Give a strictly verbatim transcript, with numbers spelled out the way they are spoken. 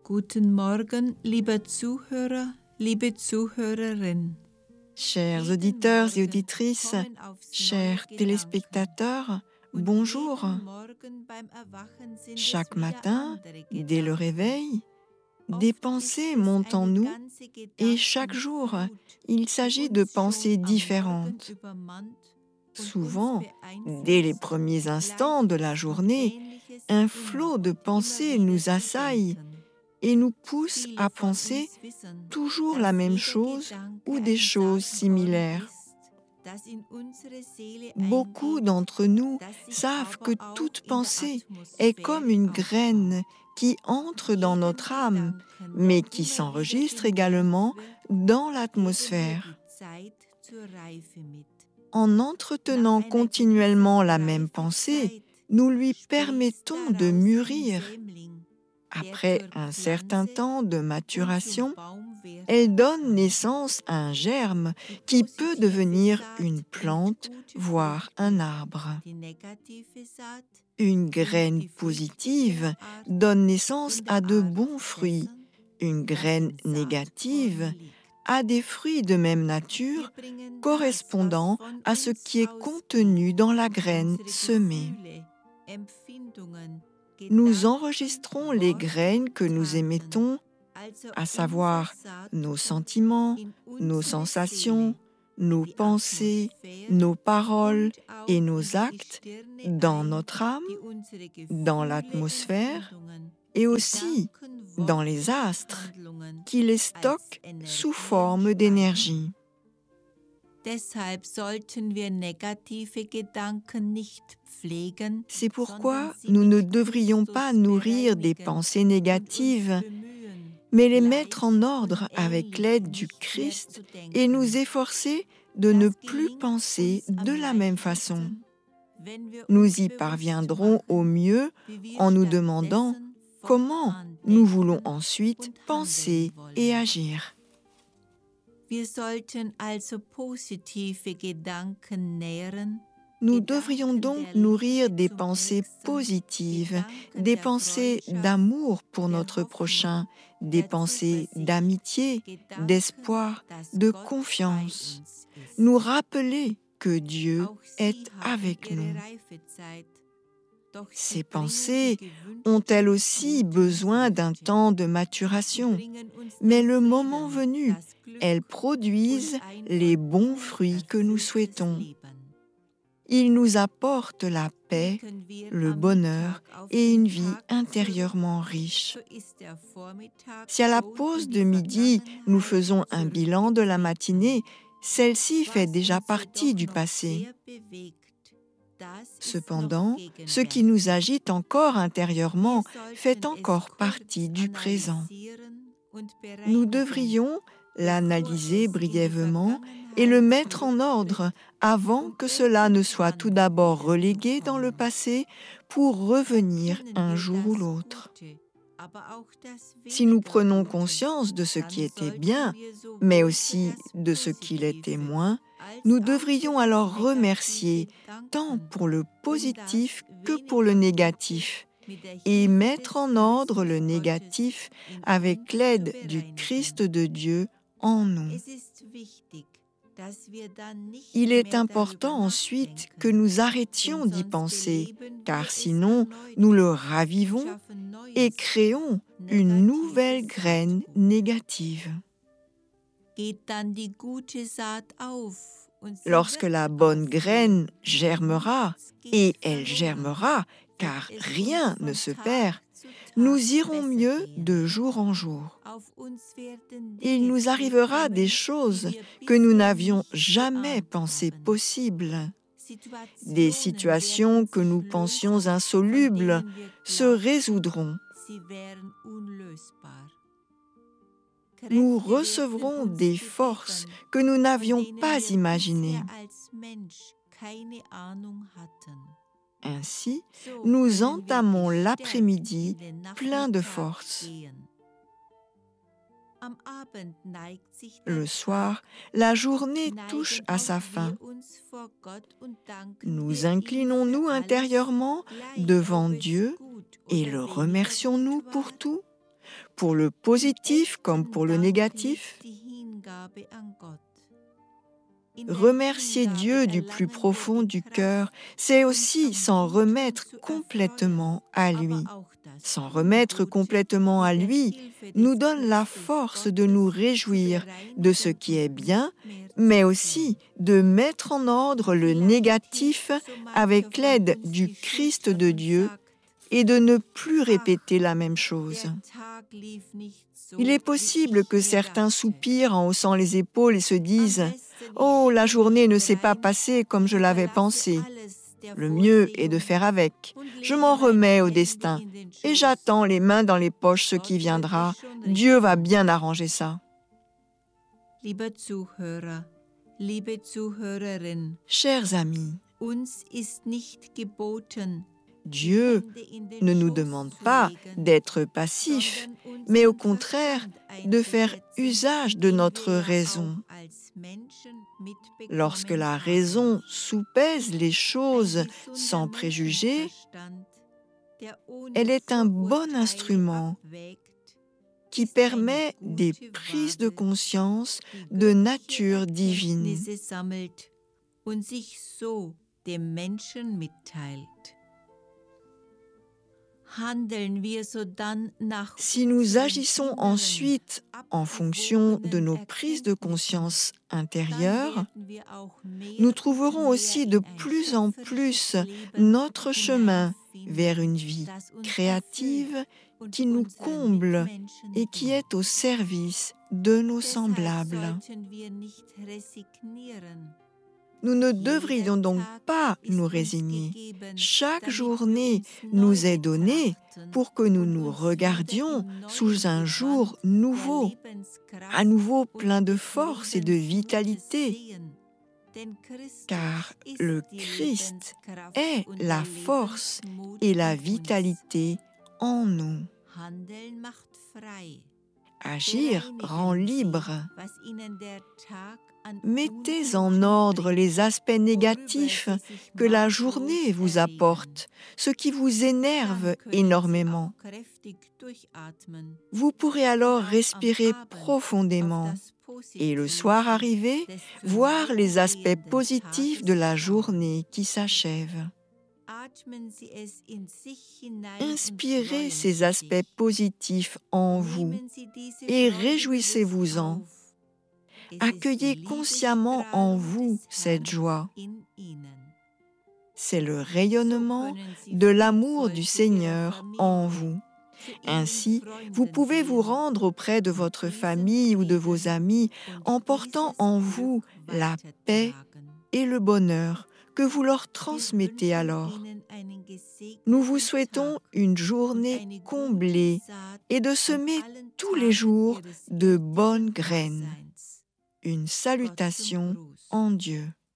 Guten Morgen, lieber Zuhörer, liebe Zuhörerin. Chers auditeurs et auditrices, chers téléspectateurs, bonjour. Chaque matin, dès le réveil, des pensées montent en nous et chaque jour, il s'agit de pensées différentes. Souvent, dès les premiers instants de la journée, un flot de pensées nous assaille et nous pousse à penser toujours la même chose ou des choses similaires. Beaucoup d'entre nous savent que toute pensée est comme une graine qui entre dans notre âme, mais qui s'enregistre également dans l'atmosphère. En entretenant continuellement la même pensée, nous lui permettons de mûrir. Après un certain temps de maturation, elle donne naissance à un germe qui peut devenir une plante, voire un arbre. Une graine positive donne naissance à de bons fruits. Une graine négative à des fruits de même nature correspondant à ce qui est contenu dans la graine semée. Nous enregistrons les graines que nous émettons, à savoir nos sentiments, nos sensations, nos pensées, nos paroles et nos actes dans notre âme, dans l'atmosphère et aussi dans les astres qui les stockent sous forme d'énergie. C'est pourquoi nous ne devrions pas nourrir des pensées négatives, mais les mettre en ordre avec l'aide du Christ et nous efforcer de ne plus penser de la même façon. Nous y parviendrons au mieux en nous demandant comment nous voulons ensuite penser et agir. Nous devrions donc nourrir des pensées positives, des pensées d'amour pour notre prochain, des pensées d'amitié, d'espoir, de confiance. Nous rappeler que Dieu est avec nous. Ces pensées ont elles aussi besoin d'un temps de maturation, mais le moment venu, elles produisent les bons fruits que nous souhaitons. Ils nous apportent la paix, le bonheur et une vie intérieurement riche. Si à la pause de midi, nous faisons un bilan de la matinée, celle-ci fait déjà partie du passé. Cependant, ce qui nous agite encore intérieurement fait encore partie du présent. Nous devrions l'analyser brièvement et le mettre en ordre avant que cela ne soit tout d'abord relégué dans le passé pour revenir un jour ou l'autre. Si nous prenons conscience de ce qui était bien, mais aussi de ce qui l'était moins, nous devrions alors remercier tant pour le positif que pour le négatif et mettre en ordre le négatif avec l'aide du Christ de Dieu en nous. Il est important ensuite que nous arrêtions d'y penser, car sinon nous le ravivons et créons une nouvelle graine négative. Lorsque la bonne graine germera, et elle germera, car rien ne se perd, nous irons mieux de jour en jour. Il nous arrivera des choses que nous n'avions jamais pensé possibles. Des situations que nous pensions insolubles se résoudront. Nous recevrons des forces que nous n'avions pas imaginées. Ainsi, nous entamons l'après-midi plein de force. Le soir, la journée touche à sa fin. Nous inclinons-nous intérieurement devant Dieu et le remercions-nous pour tout? pour le positif comme pour le négatif. Remercier Dieu du plus profond du cœur, c'est aussi s'en remettre complètement à lui. S'en remettre complètement à lui nous donne la force de nous réjouir de ce qui est bien, mais aussi de mettre en ordre le négatif avec l'aide du Christ de Dieu et de ne plus répéter la même chose. Il est possible que certains soupirent en haussant les épaules et se disent « Oh, la journée ne s'est pas passée comme je l'avais pensé. Le mieux est de faire avec. Je m'en remets au destin et j'attends les mains dans les poches ce qui viendra. Dieu va bien arranger ça. » Lieber Zuhörer, liebe Zuhörerin, Chers amis, uns ist nicht geboten, Dieu ne nous demande pas d'être passifs, mais au contraire de faire usage de notre raison. Lorsque la raison soupèse les choses sans préjugés, elle est un bon instrument qui permet des prises de conscience de nature divine. Si nous agissons ensuite en fonction de nos prises de conscience intérieures, nous trouverons aussi de plus en plus notre chemin vers une vie créative qui nous comble et qui est au service de nos semblables. Nous ne devrions donc pas nous résigner. Chaque journée nous est donnée pour que nous nous regardions sous un jour nouveau, à nouveau plein de force et de vitalité. Car le Christ est la force et la vitalité en nous. Agir rend libre. Mettez en ordre les aspects négatifs que la journée vous apporte, ce qui vous énerve énormément. Vous pourrez alors respirer profondément et le soir arrivé, voir les aspects positifs de la journée qui s'achève. Inspirez ces aspects positifs en vous et réjouissez-vous-en. Accueillez consciemment en vous cette joie. C'est le rayonnement de l'amour du Seigneur en vous. Ainsi, vous pouvez vous rendre auprès de votre famille ou de vos amis en portant en vous la paix et le bonheur que vous leur transmettez alors. Nous vous souhaitons une journée comblée et de semer tous les jours de bonnes graines. Une salutation en Dieu.